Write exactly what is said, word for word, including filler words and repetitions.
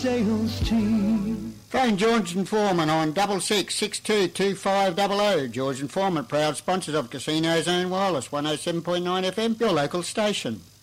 Sales team. Phone George and Foreman on double six six two two five double oh. George and Foreman, proud sponsors of Casino Zone Wireless, one oh seven point nine F M, your local station.